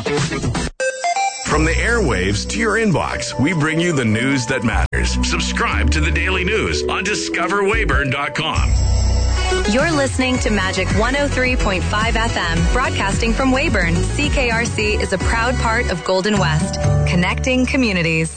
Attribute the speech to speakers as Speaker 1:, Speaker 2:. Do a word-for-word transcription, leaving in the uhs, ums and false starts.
Speaker 1: From the airwaves to your inbox, we bring you the news that matters. Subscribe to the Daily News on discover weyburn dot com.
Speaker 2: You're listening to Magic one oh three point five F M, broadcasting from Weyburn. C K R C is a proud part of Golden West, connecting communities.